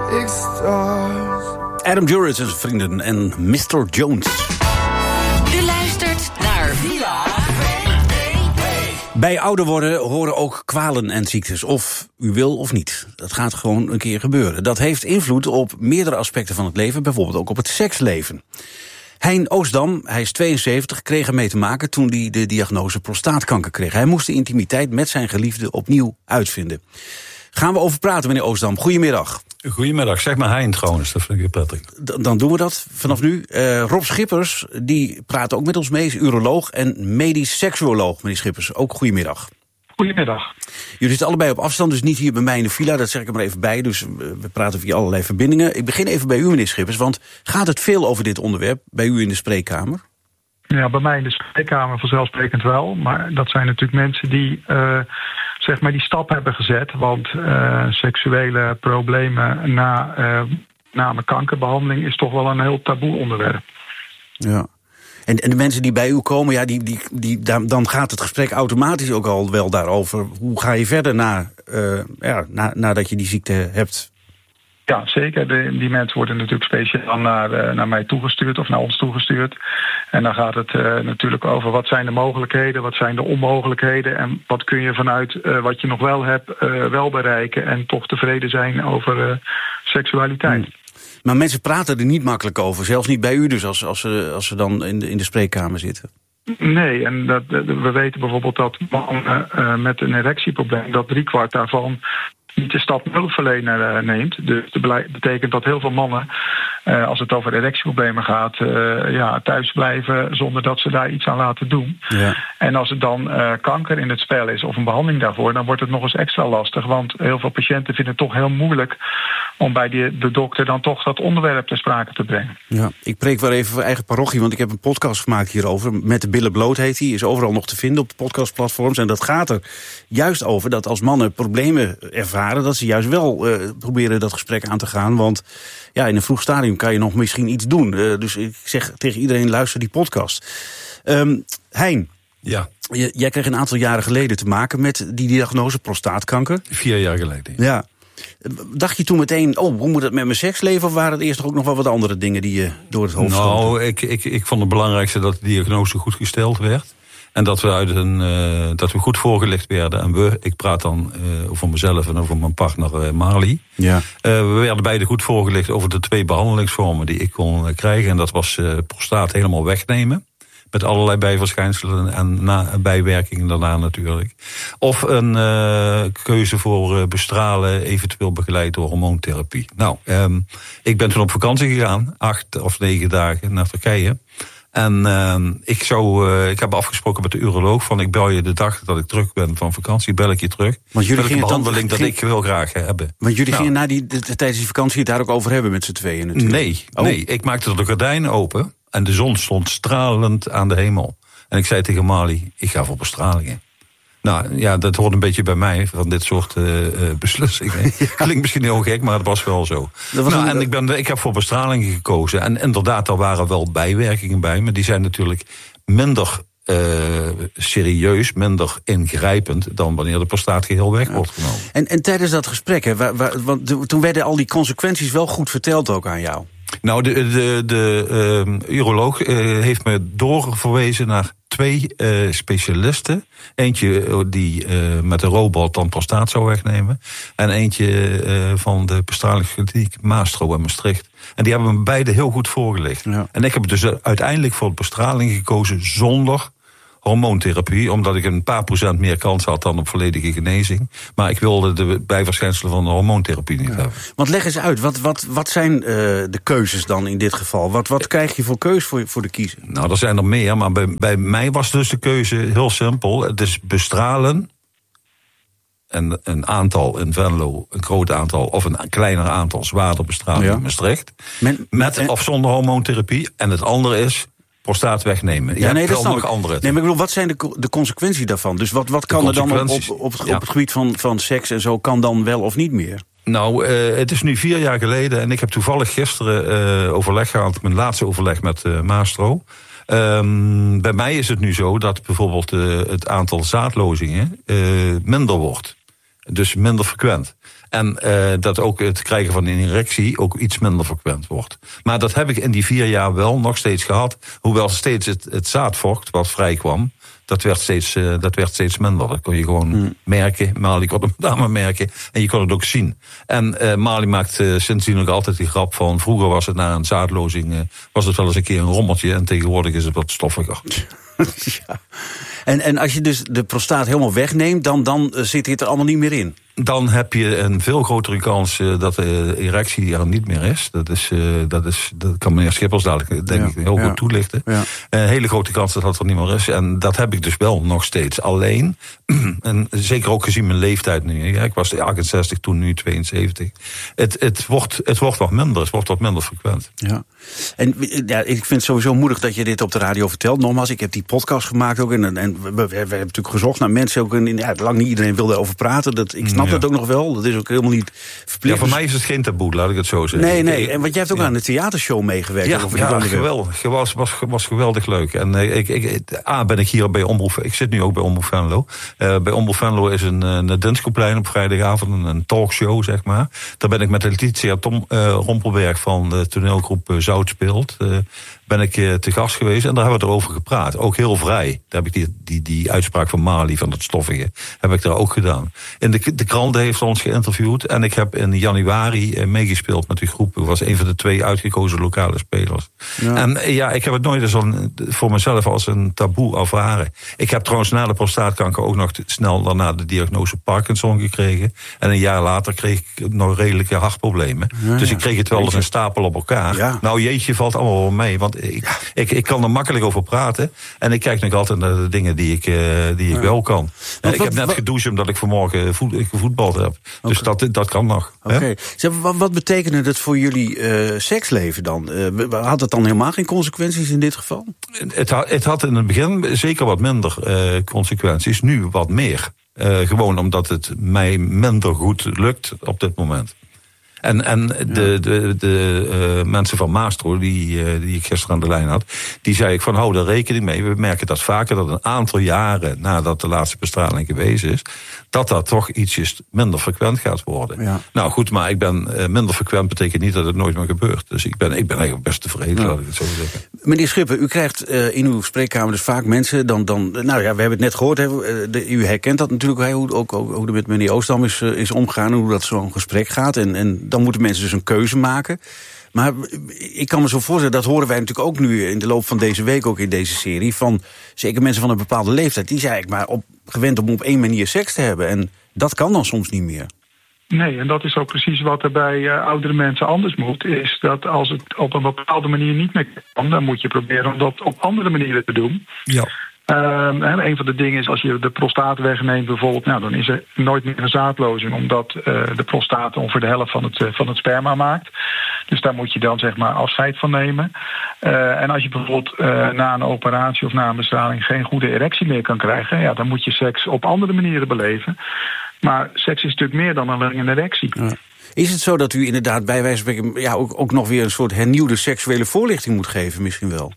ik stars. Adam Duritz en zijn vrienden en Mr. Jones. U luistert naar Villa. Bij ouder worden horen ook kwalen en ziektes. Of u wil of niet. Dat gaat gewoon een keer gebeuren. Dat heeft invloed op meerdere aspecten van het leven. Bijvoorbeeld ook op het seksleven. Hein Oostdam, hij is 72, kreeg ermee te maken toen hij de diagnose prostaatkanker kreeg. Hij moest de intimiteit met zijn geliefde opnieuw uitvinden. Gaan we over praten, meneer Oostdam. Goedemiddag. Goedemiddag, zeg maar Hein trouwens, dat vind ik weer prettig. Dan doen we dat vanaf nu. Rob Schippers, die praat ook met ons mee, is uroloog en medisch seksuoloog, meneer Schippers. Ook goedemiddag. Goedemiddag. Jullie zitten allebei op afstand, dus niet hier bij mij in de villa, dat zeg ik er maar even bij. Dus we praten via allerlei verbindingen. Ik begin even bij u, meneer Schippers, want gaat het veel over dit onderwerp bij u in de spreekkamer? Ja, bij mij in de spreekkamer vanzelfsprekend wel. Maar dat zijn natuurlijk mensen die zeg maar die stap hebben gezet. Want seksuele problemen na een kankerbehandeling is toch wel een heel taboe onderwerp. Ja. En de mensen die bij u komen, ja, dan gaat het gesprek automatisch ook al wel daarover. Hoe ga je verder nadat je die ziekte hebt? Ja, zeker. Die mensen worden natuurlijk speciaal naar mij toegestuurd of naar ons toegestuurd. En dan gaat het natuurlijk over wat zijn de mogelijkheden, wat zijn de onmogelijkheden en wat kun je vanuit wat je nog wel hebt wel bereiken en toch tevreden zijn over seksualiteit. Maar mensen praten er niet makkelijk over, zelfs niet bij u dus als ze dan in de spreekkamer zitten. Nee, en we weten bijvoorbeeld dat mannen met een erectieprobleem, dat 3/4 daarvan niet de stap hulpverlener neemt. Dus dat betekent dat heel veel mannen, als het over erectieproblemen gaat, thuis blijven zonder dat ze daar iets aan laten doen. Ja. En als er dan kanker in het spel is of een behandeling daarvoor, dan wordt het nog eens extra lastig. Want heel veel patiënten vinden het toch heel moeilijk om bij de dokter dan toch dat onderwerp ter sprake te brengen. Ja, ik preek wel even voor eigen parochie, want ik heb een podcast gemaakt hierover. Met de billen bloot heet die, is overal nog te vinden op de podcastplatforms. En dat gaat er juist over dat als mannen problemen ervaren, dat ze juist wel proberen dat gesprek aan te gaan. Want ja, in een vroeg stadium kan je nog misschien iets doen. Dus ik zeg tegen iedereen, luister die podcast. Hein, ja. Jij kreeg een aantal jaren geleden te maken met die diagnose prostaatkanker. 4 jaar geleden. Ja. Dacht je toen meteen, hoe moet het met mijn seksleven? Of waren het eerst ook nog wel wat andere dingen die je door het hoofd schoten? Nou, ik vond het belangrijkste dat de diagnose goed gesteld werd. En dat we dat we goed voorgelicht werden. En ik praat dan over mezelf en over mijn partner Marley. Ja. We werden beide goed voorgelicht over de 2 behandelingsvormen die ik kon krijgen. En dat was prostaat helemaal wegnemen. Met allerlei bijverschijnselen en bijwerkingen daarna natuurlijk. Of een keuze voor bestralen, eventueel begeleid door hormoontherapie. Nou, ik ben toen op vakantie gegaan, 8 of 9 dagen naar Turkije. En ik heb afgesproken met de uroloog van ik bel je de dag dat ik terug ben van vakantie, bel ik je terug. Want jullie gingen behandeling dat ik wil graag hebben. Want jullie gingen tijdens die vakantie het daar ook over hebben met z'n tweeën natuurlijk? Nee, ik maakte de gordijnen open en de zon stond stralend aan de hemel. En ik zei tegen Marley, ik ga voor bestralingen. Nou ja, dat hoort een beetje bij mij, van dit soort beslissingen. Ja. Klinkt misschien heel gek, maar het was wel zo. Ik heb voor bestralingen gekozen. En inderdaad, er waren wel bijwerkingen bij, maar die zijn natuurlijk minder serieus, minder ingrijpend dan wanneer de prostaat geheel weg wordt genomen. En tijdens dat gesprek, want toen werden al die consequenties wel goed verteld ook aan jou. Nou, de uroloog heeft me doorverwezen naar 2 specialisten. Eentje die met een robot dan prostaat zou wegnemen. En eentje van de bestralingskliniek Maastro in Maastricht. En die hebben me beide heel goed voorgelegd. Ja. En ik heb dus uiteindelijk voor de bestraling gekozen zonder hormoontherapie, omdat ik een paar procent meer kans had dan op volledige genezing. Maar ik wilde de bijverschijnselen van de hormoontherapie niet hebben. Want leg eens uit, wat zijn de keuzes dan in dit geval? Wat krijg je voor keus voor de kiezer? Nou, er zijn er meer, maar bij mij was dus de keuze heel simpel. Het is bestralen, en een aantal in Venlo, een groot aantal, of een kleiner aantal zwaarder bestraling in Maastricht. Met of zonder hormoontherapie. En het andere is prostaat wegnemen. Dat is nog andere. Nee, maar ik bedoel, wat zijn de consequenties daarvan? Dus wat kan er dan op het gebied van seks en zo kan dan wel of niet meer? Nou, het is nu 4 jaar geleden en ik heb toevallig gisteren overleg gehad, mijn laatste overleg met Maastro. Bij mij is het nu zo dat bijvoorbeeld het aantal zaadlozingen minder wordt. Dus minder frequent. En dat ook het krijgen van een erectie ook iets minder frequent wordt. Maar dat heb ik in die 4 jaar wel nog steeds gehad. Hoewel steeds het zaadvocht wat vrij kwam, dat werd steeds minder. Dat kon je gewoon merken. Mali kon het met name merken. En je kon het ook zien. En Mali maakt sindsdien ook altijd die grap van, vroeger was het na een zaadlozing was het wel eens een keer een rommeltje. En tegenwoordig is het wat stoffiger. Ja. En als je dus de prostaat helemaal wegneemt, dan zit dit er allemaal niet meer in. Dan heb je een veel grotere kans dat de erectie er niet meer is. Dat kan meneer Schippers dadelijk denk ik heel goed toelichten. Ja. Een hele grote kans dat er niet meer is. En dat heb ik dus wel nog steeds. Alleen, en zeker ook gezien mijn leeftijd nu. Ik was 68, toen nu 72. Het wordt wat minder. Het wordt wat minder frequent. Ja. En ik vind het sowieso moedig dat je dit op de radio vertelt. Nogmaals, ik heb die podcast gemaakt ook. En we hebben natuurlijk gezocht naar mensen. Ook lang niet iedereen wilde over praten. Ik snap dat ook nog wel. Dat is ook helemaal niet verplicht. Ja, voor mij is het geen taboe, laat ik het zo zeggen. Nee. En want jij hebt ook aan de theatershow meegewerkt. Ja, geweldig. Was geweldig leuk. En ben ik hier bij Omroep. Ik zit nu ook bij Omroep Venlo. Bij Omroep Venlo is een Dinskoplein op vrijdagavond. Een talkshow, zeg maar. Daar ben ik met Letitia Rompelberg van de toneelgroep Zout Speelt. Ben ik te gast geweest en daar hebben we het erover gepraat. Ook heel vrij. Daar heb ik die uitspraak van Mali, van het stoffige, heb ik daar ook gedaan. En de krant heeft ons geïnterviewd. En ik heb in januari meegespeeld met die groep. Ik was een van de 2 uitgekozen lokale spelers. Ja. En ik heb het nooit eens voor mezelf als een taboe ervaren. Ik heb trouwens na de prostaatkanker ook nog snel daarna de diagnose Parkinson gekregen. En een jaar later kreeg ik nog redelijke hartproblemen. Ja, dus ik kreeg het wel als een stapel op elkaar. Ja. Nou jeetje, valt allemaal wel mee. Want ik kan er makkelijk over praten. En ik kijk nog altijd naar de dingen die ik wel kan. En ik heb net gedoucht omdat ik vanmorgen gevoetbald heb. Dus dat kan nog. Okay. Wat betekende het voor jullie seksleven dan? Had het dan helemaal geen consequenties in dit geval? Het had in het begin zeker wat minder consequenties. Nu wat meer. Gewoon omdat het mij minder goed lukt op dit moment. En de mensen van Maastro, die ik gisteren aan de lijn had, die zei ik van hou daar rekening mee. We merken dat vaker, dat een aantal jaren nadat de laatste bestraling geweest is, dat toch ietsjes minder frequent gaat worden. Ja. Nou goed, maar ik ben minder frequent betekent niet dat het nooit meer gebeurt. Dus ik ben eigenlijk best tevreden, laat ik het zo zeggen. Meneer Schipper, u krijgt in uw spreekkamer dus vaak mensen, we hebben het net gehoord, u herkent dat natuurlijk, hoe er met meneer Oosdam is omgegaan, hoe dat zo'n gesprek gaat. En dan moeten mensen dus een keuze maken. Maar ik kan me zo voorstellen, dat horen wij natuurlijk ook nu in de loop van deze week, ook in deze serie, van zeker mensen van een bepaalde leeftijd, die zijn eigenlijk maar gewend om op één manier seks te hebben. En dat kan dan soms niet meer. Nee, en dat is ook precies wat er bij oudere mensen anders moet. Is dat als het op een bepaalde manier niet meer kan, dan moet je proberen om dat op andere manieren te doen. Ja. Een van de dingen is, als je de prostaat wegneemt bijvoorbeeld, dan is er nooit meer een zaadlozing, omdat de prostaat ongeveer de helft van het sperma maakt. Dus daar moet je dan zeg maar afscheid van nemen. En als je bijvoorbeeld na een operatie of na een bestraling geen goede erectie meer kan krijgen, dan moet je seks op andere manieren beleven. Maar seks is natuurlijk meer dan alleen een erectie. Ja. Is het zo dat u inderdaad bij wijze van spreken ook nog weer een soort hernieuwde seksuele voorlichting moet geven misschien wel?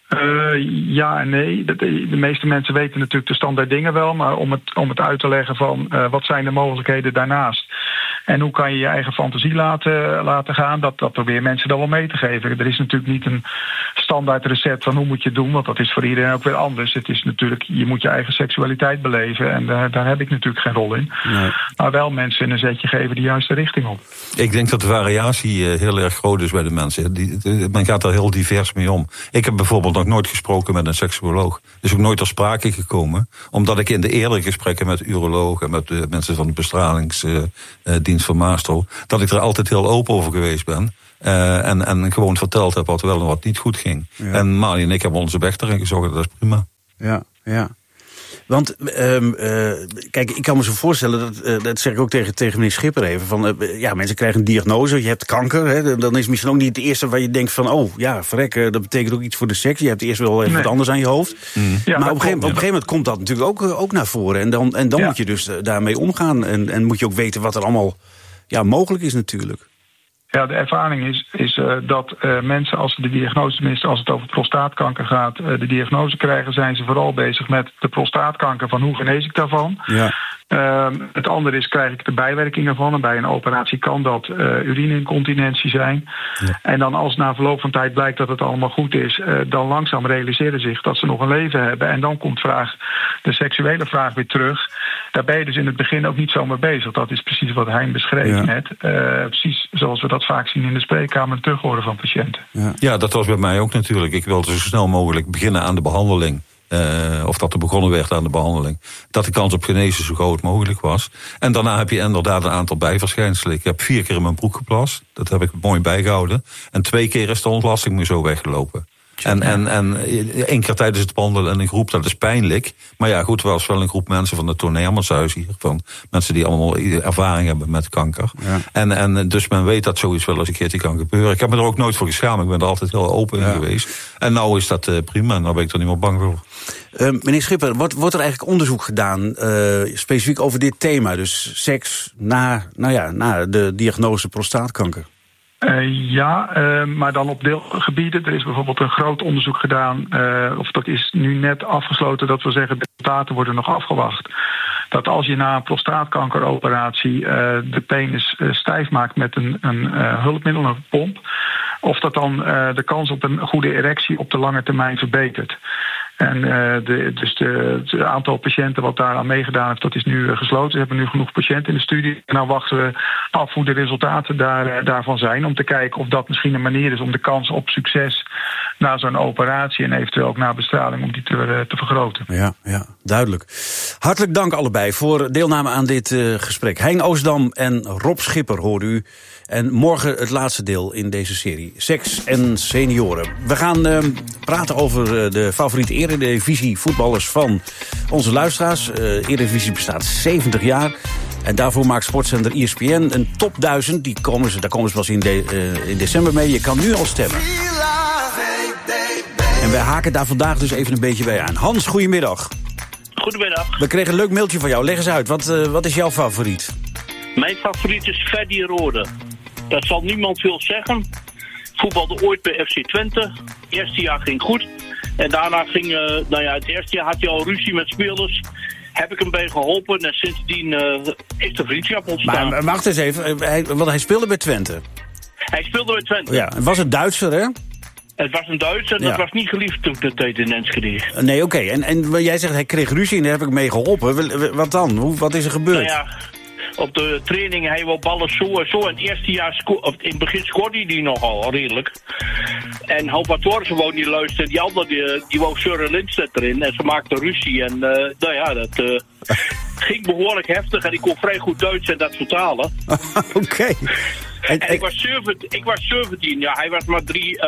Ja en nee. De meeste mensen weten natuurlijk de standaard dingen wel, maar om het uit te leggen van wat zijn de mogelijkheden daarnaast en hoe kan je je eigen fantasie laten gaan, dat probeer mensen dan wel mee te geven. Er is natuurlijk niet een standaard recept van hoe moet je het doen, want dat is voor iedereen ook weer anders. Het is natuurlijk, je moet je eigen seksualiteit beleven en daar heb ik natuurlijk geen rol in. Nee. Maar wel mensen een zetje geven de juiste richting op. Ik denk dat de variatie heel erg groot is bij de mensen. Men gaat er heel divers mee om. Ik heb bijvoorbeeld nog nooit gesproken met een seksuoloog. Dus ook nooit ter sprake gekomen. Omdat ik in de eerdere gesprekken met urologen en met de mensen van de bestralingsdienst van Maastro, dat ik er altijd heel open over geweest ben. En gewoon verteld heb wat wel en wat niet goed ging. Ja. En Mali en ik hebben onze weg erin gezocht, dat is prima. Ja. Want, kijk, ik kan me zo voorstellen, dat zeg ik ook tegen meneer Schipper even, van, mensen krijgen een diagnose, je hebt kanker, hè, dan is het misschien ook niet het eerste waar je denkt van, verrek, dat betekent ook iets voor de seks, je hebt eerst wel even wat anders aan je hoofd. Ja, maar op een gegeven moment komt dat natuurlijk ook naar voren, en dan moet je dus daarmee omgaan, en moet je ook weten wat er allemaal mogelijk is natuurlijk. Ja, de ervaring is dat mensen, als ze de diagnose, tenminste als het over prostaatkanker gaat, de diagnose krijgen, zijn ze vooral bezig met de prostaatkanker, van hoe genees ik daarvan. Ja. Het andere is, krijg ik de bijwerkingen van. En bij een operatie kan dat urineincontinentie zijn. Ja. En dan als na verloop van tijd blijkt dat het allemaal goed is, dan langzaam realiseren zich dat ze nog een leven hebben. En dan komt de seksuele vraag weer terug. Daar ben je dus in het begin ook niet zo mee bezig. Dat is precies wat Hein beschreef net. Precies zoals we dat vaak zien in de spreekkamer terug horen van patiënten. Ja, dat was bij mij ook natuurlijk. Ik wilde zo snel mogelijk beginnen aan de behandeling. Of dat er begonnen werd aan de behandeling. Dat de kans op genezen zo groot mogelijk was. En daarna heb je inderdaad een aantal bijverschijnselen. Ik heb 4 keer in mijn broek geplast. Dat heb ik mooi bijgehouden. En 2 keer is de ontlasting me zo weggelopen. En 1 keer tijdens het wandelen in een groep, dat is pijnlijk. Maar ja, goed, er was wel een groep mensen van het Toon Hermanshuis hier. Van mensen die allemaal ervaring hebben met kanker. Ja. En dus men weet dat zoiets wel eens een keertje kan gebeuren. Ik heb me er ook nooit voor geschaamd. Ik ben er altijd heel open in geweest. En nou is dat prima. En nou ben ik er niet meer bang voor. Meneer Schipper, wordt er eigenlijk onderzoek gedaan specifiek over dit thema? Dus seks na de diagnose prostaatkanker? Maar dan op deelgebieden. Er is bijvoorbeeld een groot onderzoek gedaan, of dat is nu net afgesloten, dat wil zeggen, de resultaten worden nog afgewacht. Dat als je na een prostaatkankeroperatie de penis stijf maakt met een hulpmiddel, een pomp, of dat dan de kans op een goede erectie op de lange termijn verbetert. En het aantal patiënten wat daaraan meegedaan heeft, dat is nu gesloten. We hebben nu genoeg patiënten in de studie. En nou wachten we af hoe de resultaten daarvan zijn. Om te kijken of dat misschien een manier is om de kans op succes na zo'n operatie en eventueel ook na bestraling om die te vergroten. Ja, duidelijk. Hartelijk dank allebei voor deelname aan dit gesprek. Hein Oostdam en Rob Schipper hoorde u. En morgen het laatste deel in deze serie. Seks en senioren. We gaan praten over de favoriete Eredivisie voetballers van onze luisteraars. Eredivisie bestaat 70 jaar. En daarvoor maakt sportzender ESPN een top 1000. Daar komen ze pas in december mee. Je kan nu al stemmen. En wij haken daar vandaag dus even een beetje bij aan. Hans, goedemiddag. Goedemiddag. We kregen een leuk mailtje van jou. Leg eens uit, wat is jouw favoriet? Mijn favoriet is Ferdy Rode. Dat zal niemand veel zeggen. Voetbalde ooit bij FC Twente. Het eerste jaar ging goed. En daarna ging, het eerste jaar had hij al ruzie met spelers. Heb ik hem bij geholpen en sindsdien is de vriendschap ontstaan. Maar wacht eens even, want hij speelde bij Twente. Hij speelde bij Twente. Ja, het was een Duitser, hè? Het was een Duitser en dat was niet geliefd toen ik dat deed in Enschede. Nee, oké. En jij zegt hij kreeg ruzie en daar heb ik mee geholpen. Wat dan? Wat is er gebeurd? Nou ja, op de training, hij wou ballen zo. In het eerste jaar, in het begin scoorde hij die nogal redelijk. En Halvatorse wou niet luisteren. Die andere, die wou Søren Lindstedt erin. En ze maakten ruzie. En dat ging behoorlijk heftig. En ik kon vrij goed Duits en dat vertalen. Oké. En ik was 17. Ja, hij was maar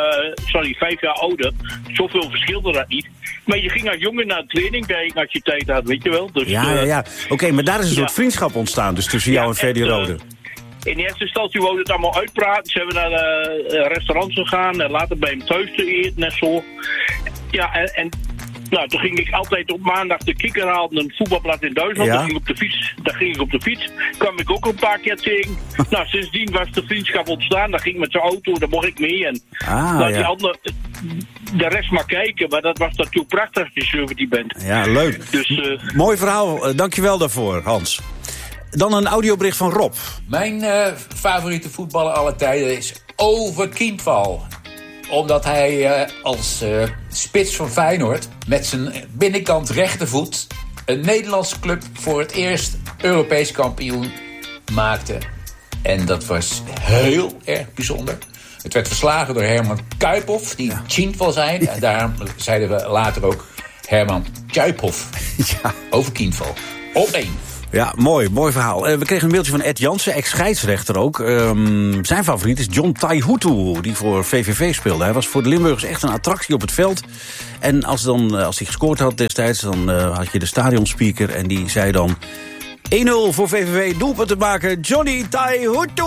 5 jaar ouder. Zoveel verschilde dat niet. Maar je ging als jongen naar de training als je tijd had, weet je wel. Dus, ja. Oké, maar daar is een soort vriendschap ontstaan dus tussen jou en Ferdy Rode. In eerste instantie wou het allemaal uitpraten. Ze hebben naar restaurants gegaan en later bij hem thuis te eten en zo. Ja, en toen ging ik altijd op maandag de Kikker halen, een voetbalblad in Duitsland. Ja. Daar ging ik op de fiets. Kwam ik ook een paar keer tegen. Sindsdien was de vriendschap ontstaan. Dan ging ik met zijn auto, daar mocht ik mee. En die andere, de rest maar kijken. Maar dat was natuurlijk prachtig als je 17 bent. Ja, leuk. Dus, mooi verhaal. Dankjewel daarvoor, Hans. Dan een audiobericht van Rob. Mijn favoriete voetballer aller tijden is Ove Kindval. Omdat hij als spits van Feyenoord met zijn binnenkant rechtervoet een Nederlandse club voor het eerst Europees kampioen maakte. En dat was heel erg bijzonder. Het werd verslagen door Herman Kuiphoff, die Kindval zei. En daarom zeiden we later ook Herman Kuiphoff. Ja. Over Kindval. Op 1. Ja, mooi verhaal. We kregen een mailtje van Ed Jansen, ex-scheidsrechter ook. Zijn favoriet is John Taihutu, die voor VVV speelde. Hij was voor de Limburgers echt een attractie op het veld. En als hij gescoord had destijds, dan had je de stadionspeaker en die zei dan 1-0 voor VVV, doelpunt te maken, Johnny Taihutu!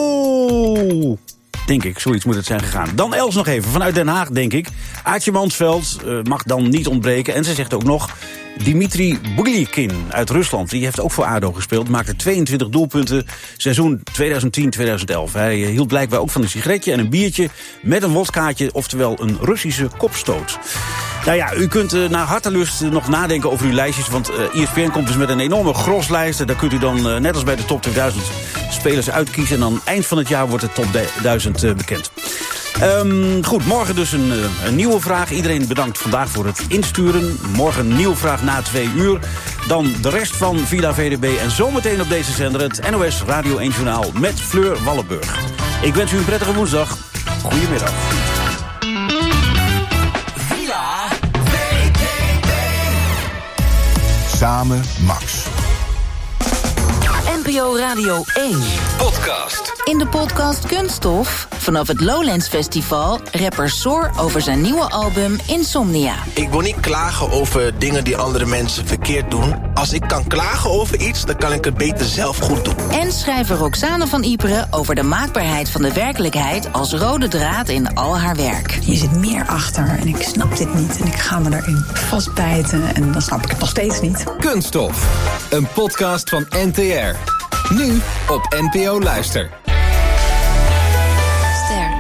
Denk ik, zoiets moet het zijn gegaan. Dan Els nog even, vanuit Den Haag, denk ik. Aartje Mansveld mag dan niet ontbreken. En ze zegt ook nog Dimitri Buglikin uit Rusland. Die heeft ook voor ADO gespeeld. Maakte 22 doelpunten. Seizoen 2010-2011. Hij hield blijkbaar ook van een sigaretje en een biertje met een wodkaatje. Oftewel een Russische kopstoot. Nou ja, u kunt naar hartelust nog nadenken over uw lijstjes. Want ESPN komt dus met een enorme groslijst. Daar kunt u dan, net als bij de top 2000, spelers uitkiezen. En dan eind van het jaar wordt de top 1000 bekend. Goed, morgen dus een nieuwe vraag. Iedereen bedankt vandaag voor het insturen. Morgen een nieuwe vraag na 2 uur. Dan de rest van Villa VDB. En zometeen op deze zender het NOS Radio 1 Journaal met Fleur Wallenburg. Ik wens u een prettige woensdag. Goedemiddag. Villa VDB. Samen Max. NPO Radio 1. Podcast. In de podcast Kunststof, vanaf het Lowlands Festival, rapper Soar over zijn nieuwe album Insomnia. Ik wil niet klagen over dingen die andere mensen verkeerd doen. Als ik kan klagen over iets, dan kan ik het beter zelf goed doen. En schrijver Roxane van Iperen over de maakbaarheid van de werkelijkheid als rode draad in al haar werk. Je zit meer achter en ik snap dit niet en ik ga me daarin vastbijten en dan snap ik het nog steeds niet. Kunststof, een podcast van NTR. Nu op NPO Luister. Ster.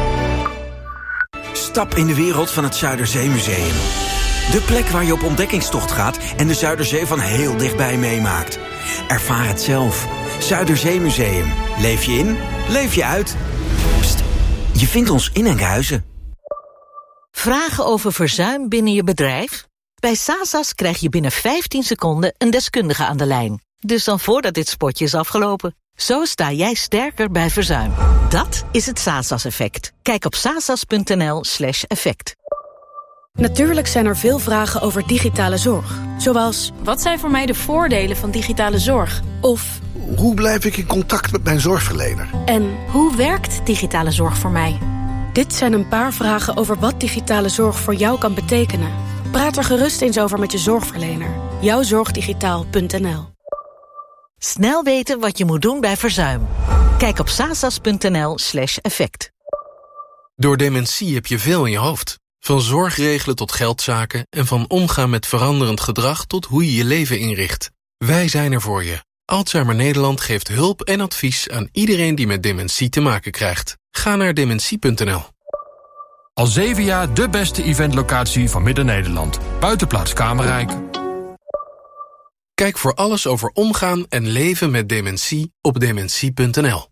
Stap in de wereld van het Zuiderzeemuseum. De plek waar je op ontdekkingstocht gaat en de Zuiderzee van heel dichtbij meemaakt. Ervaar het zelf. Zuiderzeemuseum. Leef je in, leef je uit. Pst, je vindt ons in Enkhuizen. Vragen over verzuim binnen je bedrijf? Bij Sasas krijg je binnen 15 seconden een deskundige aan de lijn. Dus dan voordat dit spotje is afgelopen. Zo sta jij sterker bij verzuim. Dat is het Sasas-effect. Kijk op sasas.nl/effect. Natuurlijk zijn er veel vragen over digitale zorg. Zoals, wat zijn voor mij de voordelen van digitale zorg? Of, hoe blijf ik in contact met mijn zorgverlener? En hoe werkt digitale zorg voor mij? Dit zijn een paar vragen over wat digitale zorg voor jou kan betekenen. Praat er gerust eens over met je zorgverlener. Jouwzorgdigitaal.nl. Snel weten wat je moet doen bij verzuim. Kijk op sasas.nl/effect. Door dementie heb je veel in je hoofd. Van zorgregelen tot geldzaken en van omgaan met veranderend gedrag tot hoe je je leven inricht. Wij zijn er voor je. Alzheimer Nederland geeft hulp en advies aan iedereen die met dementie te maken krijgt. Ga naar dementie.nl. Al 7 jaar de beste eventlocatie van Midden-Nederland. Buitenplaats Kamerrijk. Kijk voor alles over omgaan en leven met dementie op dementie.nl.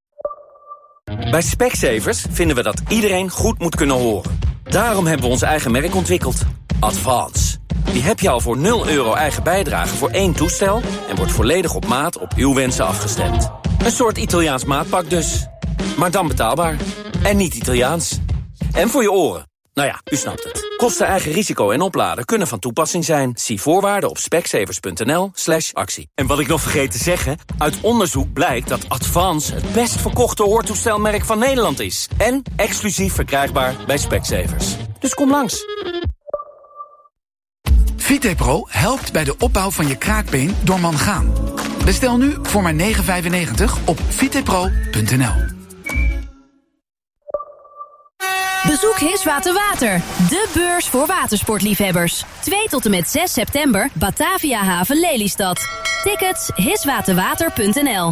Bij Specsavers vinden we dat iedereen goed moet kunnen horen. Daarom hebben we ons eigen merk ontwikkeld. Advance. Die heb je al voor €0 eigen bijdrage voor 1 toestel en wordt volledig op maat op uw wensen afgestemd. Een soort Italiaans maatpak dus. Maar dan betaalbaar. En niet Italiaans. En voor je oren. Nou ja, u snapt het. Kosten, eigen risico en opladen kunnen van toepassing zijn. Zie voorwaarden op specsavers.nl/actie. En wat ik nog vergeet te zeggen, uit onderzoek blijkt dat Advance het best verkochte hoortoestelmerk van Nederland is. En exclusief verkrijgbaar bij Specsavers. Dus kom langs. VitePro helpt bij de opbouw van je kraakbeen door mangaan. Bestel nu voor maar €9,95 op vitepro.nl. Bezoek Hiswater Water, de beurs voor watersportliefhebbers. 2 tot en met 6 september, Batavia Haven Lelystad. Tickets hiswaterwater.nl.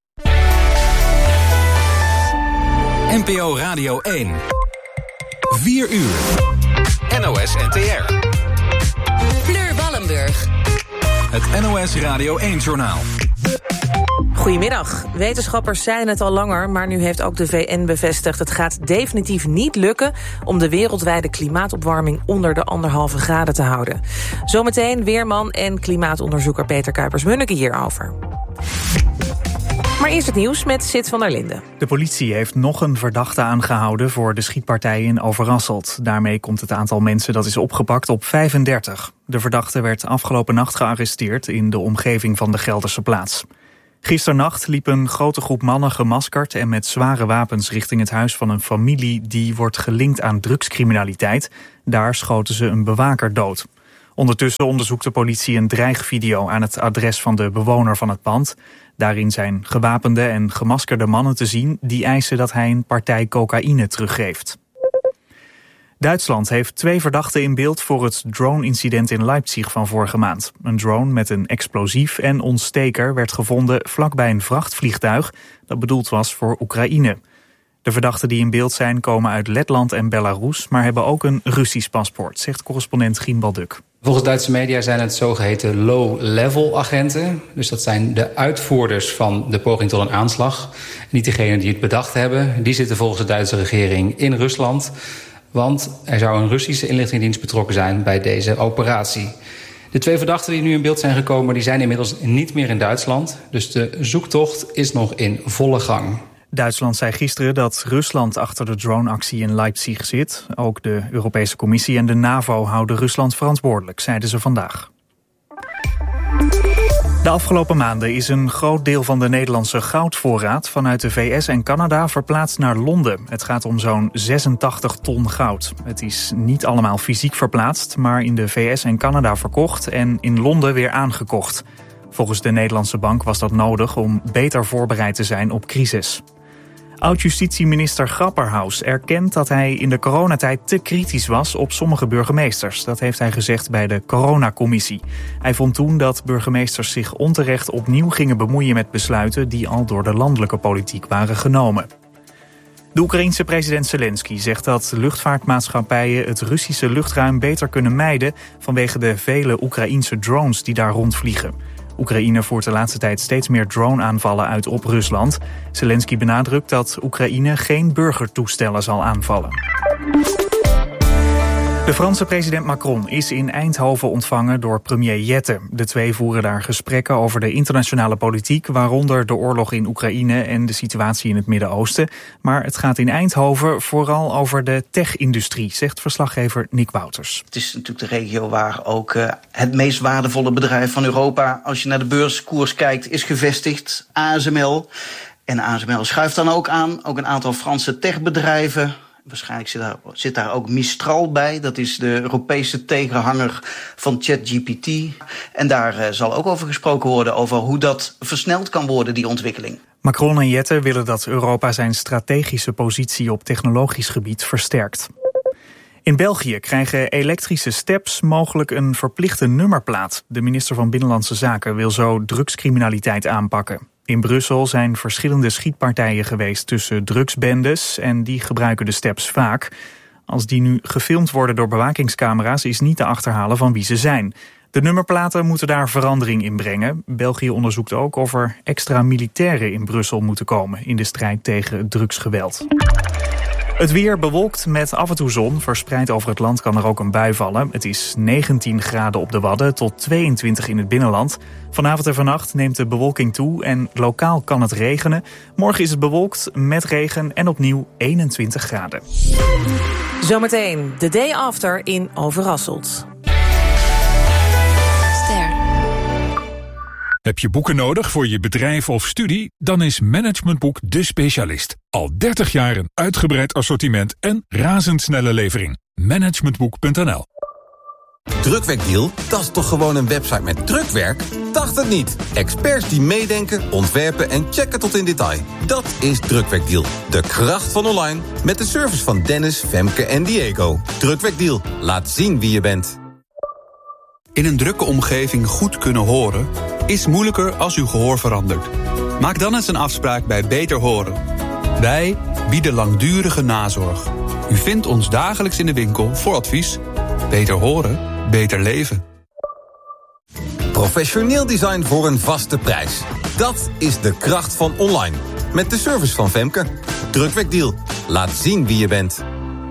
NPO Radio 1. 4 uur. NOS NTR. Fleur Wallenburg. Het NOS Radio 1 Journaal. Goedemiddag. Wetenschappers zeiden het al langer, maar nu heeft ook de VN bevestigd: het gaat definitief niet lukken om de wereldwijde klimaatopwarming onder de 1,5 graden te houden. Zometeen weerman en klimaatonderzoeker Peter Kuipers-Munneke hierover. Maar eerst het nieuws met Sid van der Linden. De politie heeft nog een verdachte aangehouden voor de schietpartij in Overasselt. Daarmee komt het aantal mensen dat is opgepakt op 35. De verdachte werd afgelopen nacht gearresteerd in de omgeving van de Gelderse plaats. Gisternacht liep een grote groep mannen gemaskerd en met zware wapens richting het huis van een familie die wordt gelinkt aan drugscriminaliteit. Daar schoten ze een bewaker dood. Ondertussen onderzoekt de politie een dreigvideo aan het adres van de bewoner van het pand. Daarin zijn gewapende en gemaskerde mannen te zien die eisen dat hij een partij cocaïne teruggeeft. Duitsland heeft 2 verdachten in beeld voor het drone-incident in Leipzig van vorige maand. Een drone met een explosief en ontsteker werd gevonden vlakbij een vrachtvliegtuig dat bedoeld was voor Oekraïne. De verdachten die in beeld zijn komen uit Letland en Belarus, maar hebben ook een Russisch paspoort, zegt correspondent Gien Balduk. Volgens Duitse media zijn het zogeheten low-level agenten. Dus dat zijn de uitvoerders van de poging tot een aanslag. Niet degenen die het bedacht hebben. Die zitten volgens de Duitse regering in Rusland. Want er zou een Russische inlichtingendienst betrokken zijn bij deze operatie. De 2 verdachten die nu in beeld zijn gekomen, die zijn inmiddels niet meer in Duitsland. Dus de zoektocht is nog in volle gang. Duitsland zei gisteren dat Rusland achter de droneactie in Leipzig zit. Ook de Europese Commissie en de NAVO houden Rusland verantwoordelijk, zeiden ze vandaag. De afgelopen maanden is een groot deel van de Nederlandse goudvoorraad vanuit de VS en Canada verplaatst naar Londen. Het gaat om zo'n 86 ton goud. Het is niet allemaal fysiek verplaatst, maar in de VS en Canada verkocht en in Londen weer aangekocht. Volgens de Nederlandse bank was dat nodig om beter voorbereid te zijn op crisis. Oud-justitieminister Grapperhaus erkent dat hij in de coronatijd te kritisch was op sommige burgemeesters. Dat heeft hij gezegd bij de coronacommissie. Hij vond toen dat burgemeesters zich onterecht opnieuw gingen bemoeien met besluiten die al door de landelijke politiek waren genomen. De Oekraïense president Zelensky zegt dat luchtvaartmaatschappijen het Russische luchtruim beter kunnen mijden vanwege de vele Oekraïense drones die daar rondvliegen. Oekraïne voert de laatste tijd steeds meer drone-aanvallen uit op Rusland. Zelensky benadrukt dat Oekraïne geen burgertoestellen zal aanvallen. De Franse president Macron is in Eindhoven ontvangen door premier Jette. De twee voeren daar gesprekken over de internationale politiek, waaronder de oorlog in Oekraïne en de situatie in het Midden-Oosten. Maar het gaat in Eindhoven vooral over de tech-industrie, zegt verslaggever Nick Wouters. Het is natuurlijk de regio waar ook het meest waardevolle bedrijf van Europa, als je naar de beurskoers kijkt, is gevestigd, ASML. En ASML schuift dan ook aan, ook een aantal Franse techbedrijven. Waarschijnlijk zit daar ook Mistral bij. Dat is de Europese tegenhanger van ChatGPT. En daar zal ook over gesproken worden, over hoe dat versneld kan worden, die ontwikkeling. Macron en Jette willen dat Europa zijn strategische positie op technologisch gebied versterkt. In België krijgen elektrische steps mogelijk een verplichte nummerplaat. De minister van Binnenlandse Zaken wil zo drugscriminaliteit aanpakken. In Brussel zijn verschillende schietpartijen geweest tussen drugsbendes en die gebruiken de steps vaak. Als die nu gefilmd worden door bewakingscamera's is niet te achterhalen van wie ze zijn. De nummerplaten moeten daar verandering in brengen. België onderzoekt ook of er extra militairen in Brussel moeten komen in de strijd tegen het drugsgeweld. Het weer bewolkt met af en toe zon. Verspreid over het land kan er ook een bui vallen. Het is 19 graden op de Wadden tot 22 in het binnenland. Vanavond en vannacht neemt de bewolking toe en lokaal kan het regenen. Morgen is het bewolkt met regen en opnieuw 21 graden. Zometeen de day after in Overasselt. Heb je boeken nodig voor je bedrijf of studie? Dan is Managementboek de specialist. Al 30 jaar een uitgebreid assortiment en razendsnelle levering. Managementboek.nl. Drukwerkdeal? Dat is toch gewoon een website met drukwerk? Dacht het niet. Experts die meedenken, ontwerpen en checken tot in detail. Dat is Drukwerkdeal. De kracht van online met de service van Dennis, Femke en Diego. Drukwerkdeal. Laat zien wie je bent. In een drukke omgeving goed kunnen horen is moeilijker als uw gehoor verandert. Maak dan eens een afspraak bij Beter Horen. Wij bieden langdurige nazorg. U vindt ons dagelijks in de winkel voor advies. Beter horen, beter leven. Professioneel design voor een vaste prijs. Dat is de kracht van online. Met de service van Femke. Drukwerkdeal. Laat zien wie je bent.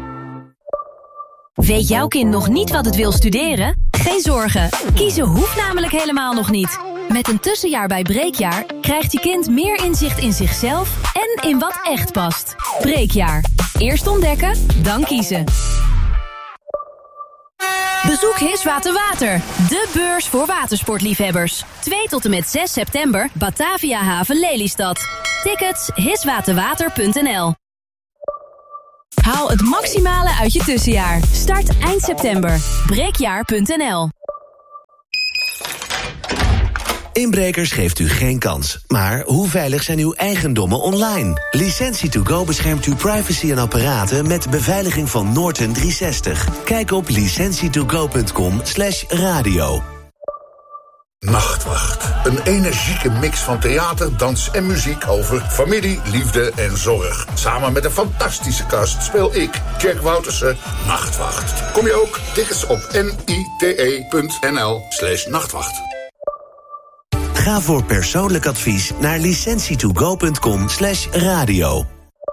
Weet jouw kind nog niet wat het wil studeren? Geen zorgen, kiezen hoeft namelijk helemaal nog niet. Met een tussenjaar bij Breekjaar krijgt je kind meer inzicht in zichzelf en in wat echt past. Breekjaar. Eerst ontdekken, dan kiezen. Bezoek Hiswater Water, de beurs voor watersportliefhebbers. 2 tot en met 6 september, Batavia Haven Lelystad. Tickets hiswaterwater.nl. Haal het maximale uit je tussenjaar. Start eind september. Breekjaar.nl. Inbrekers geeft u geen kans. Maar hoe veilig zijn uw eigendommen online? Licentie2Go beschermt uw privacy en apparaten met beveiliging van Norton 360. Kijk op licentietogo.com/radio. Nachtwacht. Een energieke mix van theater, dans en muziek over familie, liefde en zorg. Samen met een fantastische cast speel ik, Jack Woutersen, Nachtwacht. Kom je ook? Tickets op nite.nl/nachtwacht. Ga voor persoonlijk advies naar licentietogo.com/radio.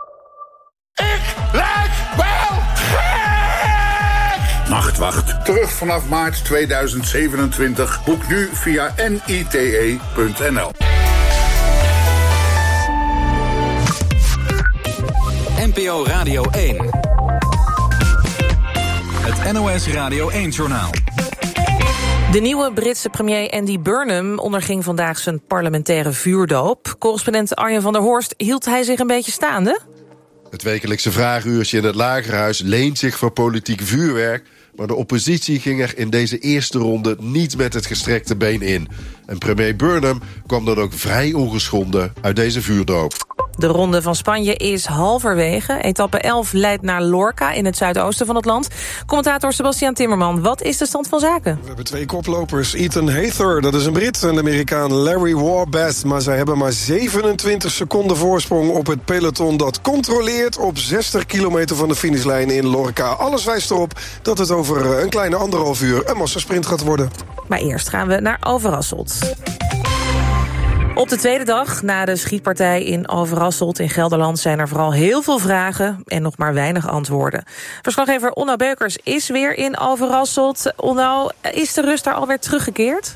Lijk wel gek! Nachtwacht. Terug vanaf maart 2027. Boek nu via nite.nl. NPO Radio 1. Het NOS Radio 1-journaal. De nieuwe Britse premier Andy Burnham onderging vandaag zijn parlementaire vuurdoop. Correspondent Arjen van der Horst, hield hij zich een beetje staande? Het wekelijkse vragenuurtje in het Lagerhuis leent zich voor politiek vuurwerk, maar de oppositie ging er in deze eerste ronde niet met het gestrekte been in. En premier Burnham kwam dan ook vrij ongeschonden uit deze vuurdoop. De ronde van Spanje is halverwege. Etappe 11 leidt naar Lorca in het zuidoosten van het land. Commentator Sebastian Timmerman, wat is de stand van zaken? We hebben 2 koplopers. Ethan Hayter, dat is een Brit, en de Amerikaan Larry Warbath. Maar zij hebben maar 27 seconden voorsprong op het peloton dat controleert op 60 kilometer van de finishlijn in Lorca. Alles wijst erop dat het over een kleine 1,5 uur een massasprint gaat worden. Maar eerst gaan we naar Overasselt. Op de tweede dag na de schietpartij in Overasselt in Gelderland zijn er vooral heel veel vragen en nog maar weinig antwoorden. Verslaggever Onno Beukers is weer in Overasselt. Onno, is de rust daar alweer teruggekeerd?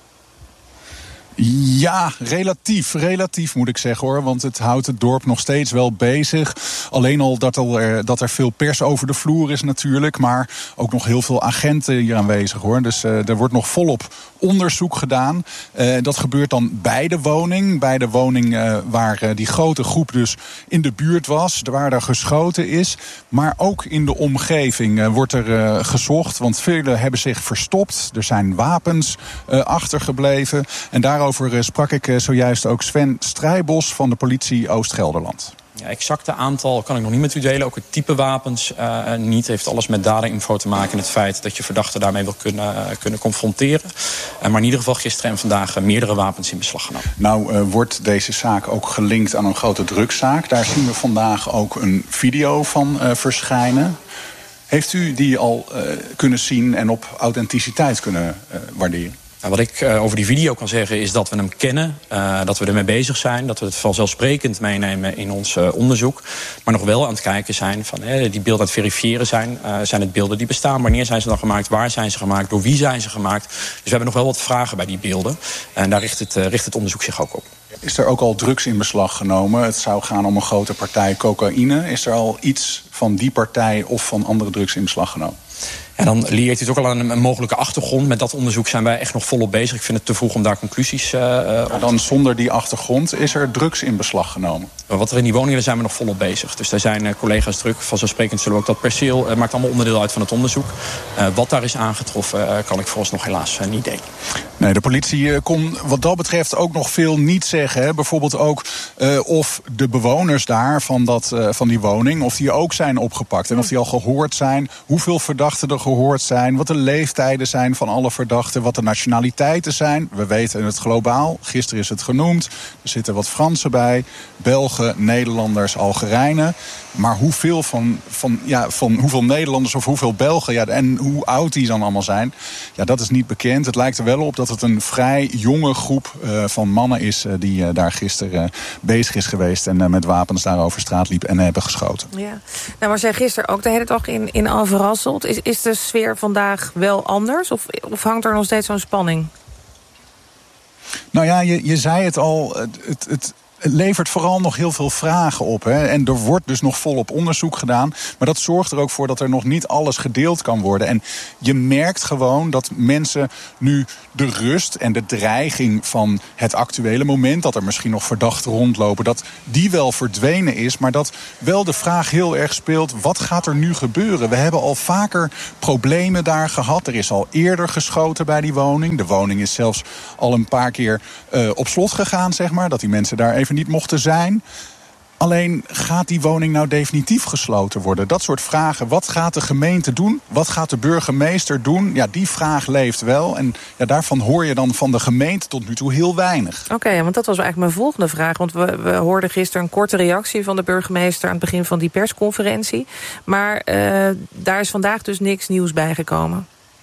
Ja, relatief moet ik zeggen hoor. Want het houdt het dorp nog steeds wel bezig. Alleen al dat er veel pers over de vloer is natuurlijk. Maar ook nog heel veel agenten hier aanwezig hoor. Dus er wordt nog volop onderzoek gedaan. Dat gebeurt dan bij de woning. Bij de woning waar die grote groep dus in de buurt was. Waar er geschoten is. Maar ook in de omgeving wordt er gezocht. Want velen hebben zich verstopt. Er zijn wapens achtergebleven. En daarover sprak ik zojuist ook Sven Strijbos van de politie Oost-Gelderland. Ja, exacte aantal kan ik nog niet met u delen. Ook het type wapens niet. Heeft alles met dadeninfo te maken. En het feit dat je verdachten daarmee wil kunnen confronteren. Maar in ieder geval gisteren en vandaag meerdere wapens in beslag genomen. Nou wordt deze zaak ook gelinkt aan een grote drugszaak. Daar zien we vandaag ook een video van verschijnen. Heeft u die al kunnen zien en op authenticiteit kunnen waarderen? Wat ik over die video kan zeggen is dat we hem kennen, dat we ermee bezig zijn, dat we het vanzelfsprekend meenemen in ons onderzoek, maar nog wel aan het kijken zijn van die beelden aan het verifiëren zijn. Zijn het beelden die bestaan? Wanneer zijn ze dan gemaakt? Waar zijn ze gemaakt? Door wie zijn ze gemaakt? Dus we hebben nog wel wat vragen bij die beelden en daar richt het onderzoek zich ook op. Is er ook al drugs in beslag genomen? Het zou gaan om een grote partij cocaïne. Is er al iets van die partij of van andere drugs in beslag genomen? En dan leert u het ook al aan een mogelijke achtergrond. Met dat onderzoek zijn wij echt nog volop bezig. Ik vind het te vroeg om daar conclusies maar dan zonder die achtergrond is er drugs in beslag genomen? Wat er in die woningen zijn we nog volop bezig. Dus daar zijn collega's druk. Vanzelfsprekend zullen we ook dat perceel maakt allemaal onderdeel uit van het onderzoek. Wat daar is aangetroffen kan ik vooralsnog helaas niet delen. Nee, de politie kon wat dat betreft ook nog veel niet zeggen. Hè. Bijvoorbeeld ook of de bewoners daar van die woning, of die ook zijn opgepakt. En of die al gehoord zijn, hoeveel verdachten er gehoord zijn, wat de leeftijden zijn van alle verdachten, wat de nationaliteiten zijn. We weten het globaal, gisteren is het genoemd. Er zitten wat Fransen bij, Belgen, Nederlanders, Algerijnen. Maar hoeveel van hoeveel Nederlanders of hoeveel Belgen en hoe oud die dan allemaal zijn, dat is niet bekend. Het lijkt er wel op dat het een vrij jonge groep van mannen is die daar gisteren bezig is geweest en met wapens daar over straat liep en hebben geschoten. Ja, nou, maar zei gisteren ook de hele dag in Overasselt. Is de sfeer vandaag wel anders of hangt er nog steeds zo'n spanning? Nou ja, je zei het al, het levert vooral nog heel veel vragen op. Hè? En er wordt dus nog volop onderzoek gedaan. Maar dat zorgt er ook voor dat er nog niet alles gedeeld kan worden. En je merkt gewoon dat mensen nu de rust en de dreiging van het actuele moment, dat er misschien nog verdachten rondlopen, dat die wel verdwenen is. Maar dat wel de vraag heel erg speelt, wat gaat er nu gebeuren? We hebben al vaker problemen daar gehad. Er is al eerder geschoten bij die woning. De woning is zelfs al een paar keer op slot gegaan, zeg maar. Dat die mensen daar even niet mochten zijn. Alleen, gaat die woning nou definitief gesloten worden? Dat soort vragen. Wat gaat de gemeente doen? Wat gaat de burgemeester doen? Ja, die vraag leeft wel. En ja, daarvan hoor je dan van de gemeente tot nu toe heel weinig. Oké, want dat was eigenlijk mijn volgende vraag. Want we hoorden gisteren een korte reactie van de burgemeester aan het begin van die persconferentie. Maar daar is vandaag dus niks nieuws bijgekomen.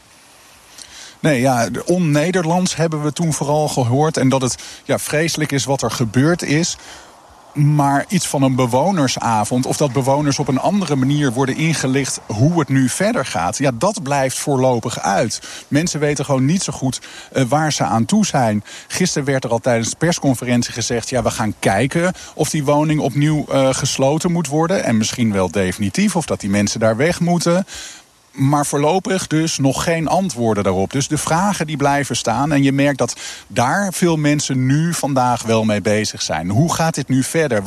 Nee, ja, on-Nederlands hebben we toen vooral gehoord. En dat het vreselijk is wat er gebeurd is. Maar iets van een bewonersavond, of dat bewoners op een andere manier worden ingelicht hoe het nu verder gaat, ja, dat blijft voorlopig uit. Mensen weten gewoon niet zo goed waar ze aan toe zijn. Gisteren werd er al tijdens de persconferentie gezegd, ja, we gaan kijken of die woning opnieuw gesloten moet worden. En misschien wel definitief, of dat die mensen daar weg moeten. Maar voorlopig dus nog geen antwoorden daarop. Dus de vragen die blijven staan. En je merkt dat daar veel mensen nu vandaag wel mee bezig zijn. Hoe gaat dit nu verder?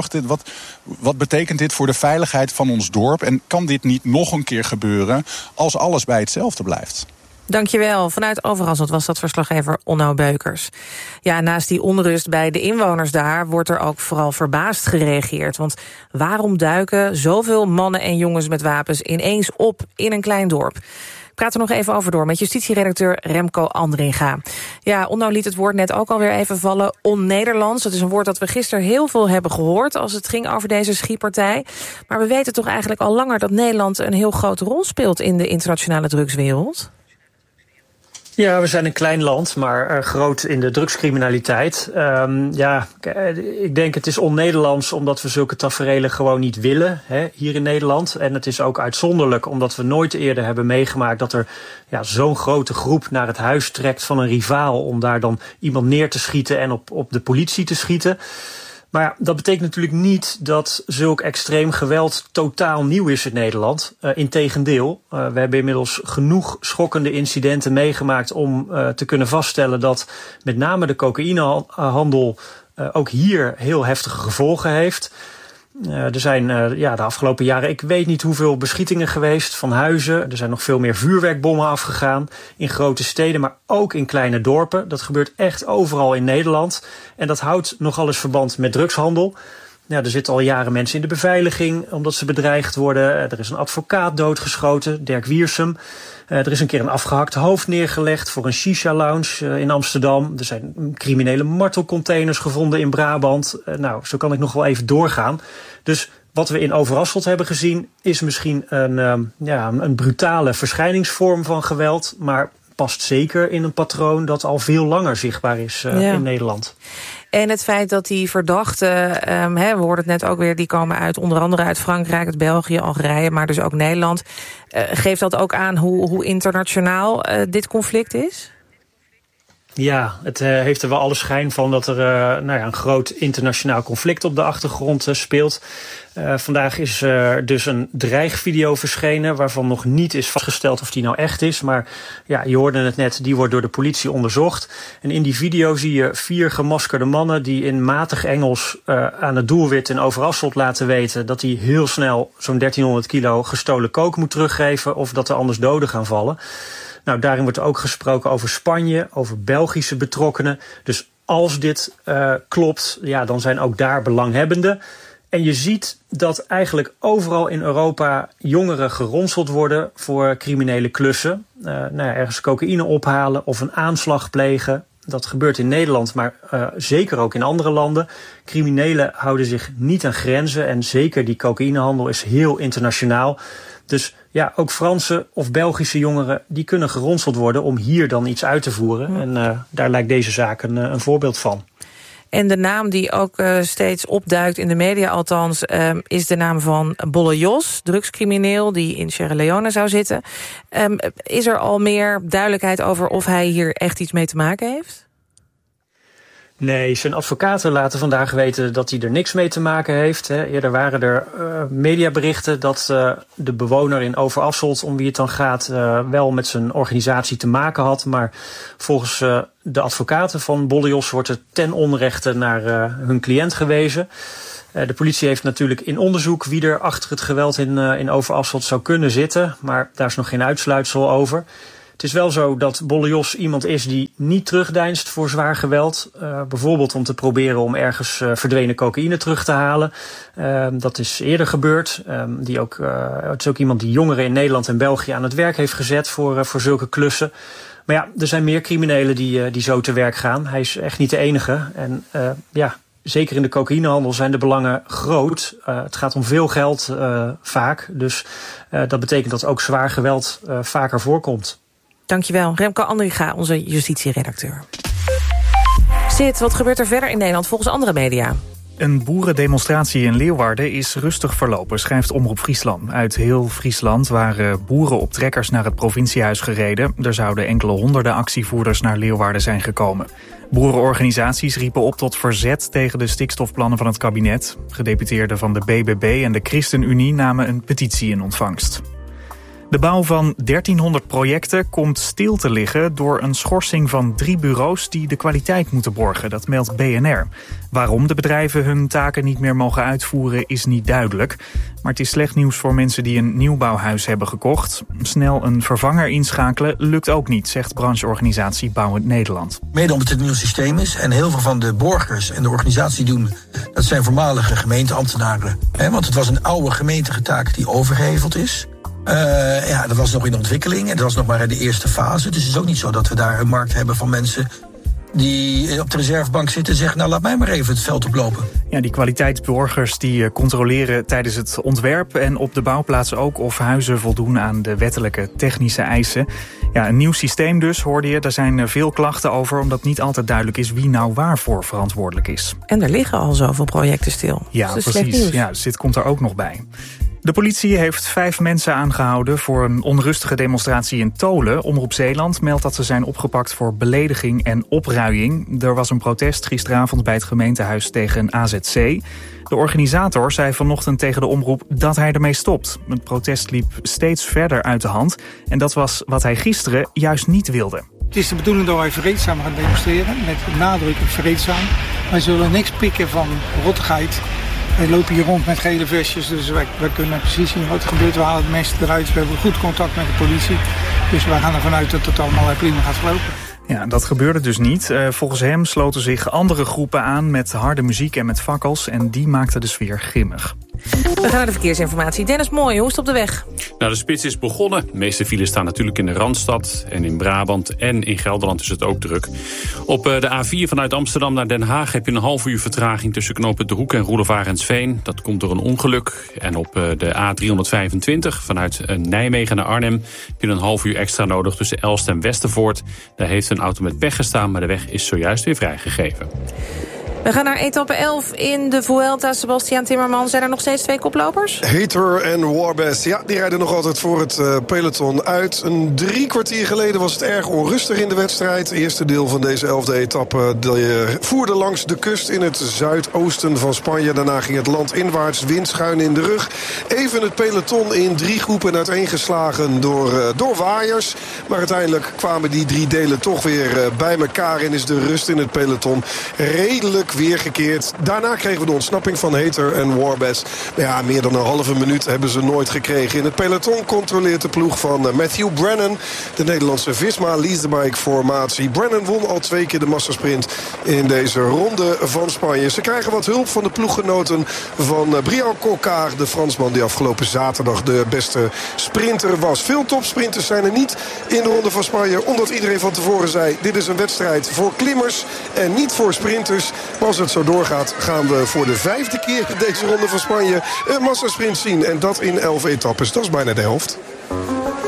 Wat betekent dit voor de veiligheid van ons dorp? En kan dit niet nog een keer gebeuren als alles bij hetzelfde blijft? Dankjewel. Vanuit Overasselt was dat verslaggever Onno Beukers. Ja, naast die onrust bij de inwoners daar wordt er ook vooral verbaasd gereageerd. Want waarom duiken zoveel mannen en jongens met wapens ineens op in een klein dorp? Ik praat er nog even over door met justitieredacteur Remco Andringa. Ja, Onno liet het woord net ook alweer even vallen. On-Nederlands, dat is een woord dat we gisteren heel veel hebben gehoord als het ging over deze schietpartij. Maar we weten toch eigenlijk al langer dat Nederland een heel grote rol speelt in de internationale drugswereld? Ja, we zijn een klein land, maar groot in de drugscriminaliteit. Ik denk het is on-Nederlands omdat we zulke taferelen gewoon niet willen hier in Nederland. En het is ook uitzonderlijk omdat we nooit eerder hebben meegemaakt dat er zo'n grote groep naar het huis trekt van een rivaal om daar dan iemand neer te schieten en op de politie te schieten. Maar ja, dat betekent natuurlijk niet dat zulk extreem geweld totaal nieuw is in Nederland. Integendeel, we hebben inmiddels genoeg schokkende incidenten meegemaakt om te kunnen vaststellen dat met name de cocaïnehandel ook hier heel heftige gevolgen heeft. Er zijn de afgelopen jaren, ik weet niet hoeveel beschietingen geweest van huizen. Er zijn nog veel meer vuurwerkbommen afgegaan in grote steden, maar ook in kleine dorpen. Dat gebeurt echt overal in Nederland. En dat houdt nogal eens verband met drugshandel. Ja, er zitten al jaren mensen in de beveiliging omdat ze bedreigd worden. Er is een advocaat doodgeschoten, Dirk Wiersum. Er is een keer een afgehakt hoofd neergelegd voor een shisha-lounge in Amsterdam. Er zijn criminele martelcontainers gevonden in Brabant. Zo kan ik nog wel even doorgaan. Dus wat we in Overasselt hebben gezien is misschien een brutale verschijningsvorm van geweld, maar past zeker in een patroon dat al veel langer zichtbaar is in Nederland. En het feit dat die verdachten, we hoorden het net ook weer, die komen uit onder andere uit Frankrijk, uit België, Algerije, maar dus ook Nederland. Geeft dat ook aan hoe internationaal dit conflict is? Ja, het heeft er wel alle schijn van dat er een groot internationaal conflict op de achtergrond speelt. Vandaag is er dus een dreigvideo verschenen waarvan nog niet is vastgesteld of die nou echt is. Maar ja, je hoorde het net, die wordt door de politie onderzocht. En in die video zie je 4 gemaskerde mannen die in matig Engels aan het doelwit in Overasselt laten weten dat hij heel snel zo'n 1300 kilo gestolen coke moet teruggeven of dat er anders doden gaan vallen. Nou, daarin wordt ook gesproken over Spanje, over Belgische betrokkenen. Dus als dit klopt, ja, dan zijn ook daar belanghebbenden. En je ziet dat eigenlijk overal in Europa jongeren geronseld worden voor criminele klussen. Ergens cocaïne ophalen of een aanslag plegen. Dat gebeurt in Nederland, maar zeker ook in andere landen. Criminelen houden zich niet aan grenzen en zeker die cocaïnehandel is heel internationaal. Dus ja, ook Franse of Belgische jongeren die kunnen geronseld worden om hier dan iets uit te voeren. En daar lijkt deze zaak een voorbeeld van. En de naam die ook steeds opduikt in de media althans, is de naam van Bolle Jos, drugscrimineel die in Sierra Leone zou zitten. Is er al meer duidelijkheid over of hij hier echt iets mee te maken heeft? Nee, zijn advocaten laten vandaag weten dat hij er niks mee te maken heeft. Eerder waren er mediaberichten dat de bewoner in Overasselt, om wie het dan gaat, wel met zijn organisatie te maken had. Maar volgens de advocaten van Bolle Jos wordt er ten onrechte naar hun cliënt gewezen. De politie heeft natuurlijk in onderzoek wie er achter het geweld in Overasselt zou kunnen zitten. Maar daar is nog geen uitsluitsel over. Het is wel zo dat Bolle Jos iemand is die niet terugdeinst voor zwaar geweld. Bijvoorbeeld om te proberen om ergens verdwenen cocaïne terug te halen. Dat is eerder gebeurd. Het is ook iemand die jongeren in Nederland en België aan het werk heeft gezet voor zulke klussen. Maar ja, er zijn meer criminelen die zo te werk gaan. Hij is echt niet de enige. En zeker in de cocaïnehandel zijn de belangen groot. Het gaat om veel geld vaak. Dus dat betekent dat ook zwaar geweld vaker voorkomt. Dankjewel, Remco Andringa, onze justitieredacteur. Sid, wat gebeurt er verder in Nederland volgens andere media? Een boerendemonstratie in Leeuwarden is rustig verlopen, schrijft Omroep Friesland. Uit heel Friesland waren boeren op trekkers naar het provinciehuis gereden. Er zouden enkele honderden actievoerders naar Leeuwarden zijn gekomen. Boerenorganisaties riepen op tot verzet tegen de stikstofplannen van het kabinet. Gedeputeerden van de BBB en de ChristenUnie namen een petitie in ontvangst. De bouw van 1300 projecten komt stil te liggen door een schorsing van 3 bureaus die de kwaliteit moeten borgen, dat meldt BNR. Waarom de bedrijven hun taken niet meer mogen uitvoeren is niet duidelijk. Maar het is slecht nieuws voor mensen die een nieuwbouwhuis hebben gekocht. Snel een vervanger inschakelen lukt ook niet, zegt brancheorganisatie Bouwend Nederland. Mede omdat het een nieuw systeem is en heel veel van de borgers en de organisatie doen, dat zijn voormalige gemeenteambtenaren. Want het was een oude gemeentige taak die overgeheveld is. Dat was nog in ontwikkeling en dat was nog maar in de eerste fase. Dus het is ook niet zo dat we daar een markt hebben van mensen die op de reservebank zitten en zeggen, nou laat mij maar even het veld oplopen. Ja, die kwaliteitsborgers die controleren tijdens het ontwerp en op de bouwplaats ook of huizen voldoen aan de wettelijke technische eisen. Ja, een nieuw systeem dus, hoorde je. Daar zijn veel klachten over, omdat niet altijd duidelijk is wie nou waarvoor verantwoordelijk is. En er liggen al zoveel projecten stil. Ja, dus precies. Ja, dus dit komt er ook nog bij. De politie heeft 5 mensen aangehouden voor een onrustige demonstratie in Tolen. Omroep Zeeland meldt dat ze zijn opgepakt voor belediging en opruiing. Er was een protest gisteravond bij het gemeentehuis tegen een AZC. De organisator zei vanochtend tegen de omroep dat hij ermee stopt. Het protest liep steeds verder uit de hand. En dat was wat hij gisteren juist niet wilde. Het is de bedoeling dat wij vreedzaam gaan demonstreren, met nadruk op vreedzaam. Wij zullen niks pikken van rottigheid. Wij lopen hier rond met gele vestjes, dus wij kunnen precies zien wat er gebeurt. We halen het meeste eruit, we hebben goed contact met de politie. Dus wij gaan ervan uit dat het allemaal prima gaat verlopen. Ja, dat gebeurde dus niet. Volgens hem sloten zich andere groepen aan met harde muziek en met fakkels. En die maakten de sfeer grimmig. We gaan naar de verkeersinformatie. Dennis Mooij, hoe is het op de weg? Nou, de spits is begonnen. De meeste files staan natuurlijk in de Randstad en in Brabant en in Gelderland is het ook druk. Op de A4 vanuit Amsterdam naar Den Haag heb je een half uur vertraging tussen knooppunt De Hoek en Roelevarensveen. Dat komt door een ongeluk. En op de A325 vanuit Nijmegen naar Arnhem heb je een half uur extra nodig tussen Elst en Westervoort. Daar heeft een auto met pech gestaan, maar de weg is zojuist weer vrijgegeven. We gaan naar etappe 11 in de Vuelta. Sebastiaan Timmerman, zijn er nog steeds 2 koplopers? Hater en Warbest, ja, die rijden nog altijd voor het peloton uit. Een 3 kwartier geleden was het erg onrustig in de wedstrijd. Het eerste deel van deze 11e etappe voerde langs de kust in het zuidoosten van Spanje. Daarna ging het land inwaarts, wind schuin in de rug. Even het peloton in 3 groepen uiteengeslagen door waaiers. Maar uiteindelijk kwamen die 3 delen toch weer bij elkaar en is de rust in het peloton redelijk weergekeerd. Daarna kregen we de ontsnapping van Hater en Warbest. Maar ja, meer dan een halve minuut hebben ze nooit gekregen. In het peloton controleert de ploeg van Matthew Brennan, de Nederlandse Visma Leasebike formatie. Brennan won al 2 keer de massasprint in deze ronde van Spanje. Ze krijgen wat hulp van de ploeggenoten van Brian Coquard, de Fransman die afgelopen zaterdag de beste sprinter was. Veel topsprinters zijn er niet in de ronde van Spanje, omdat iedereen van tevoren zei, dit is een wedstrijd voor klimmers en niet voor sprinters. Maar als het zo doorgaat, gaan we voor de 5e keer in deze ronde van Spanje een massasprint zien. En dat in 11 etappes. Dat is bijna de helft.